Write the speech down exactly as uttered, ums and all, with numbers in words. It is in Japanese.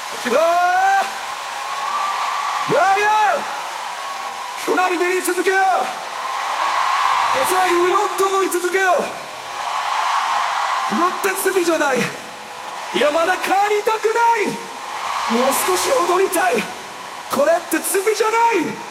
うわーライアン隣で言い続けよう最後にもっと思い続けよう乗って罪じゃないいやまだ帰りたくないもう少し踊りたいこれって罪じゃない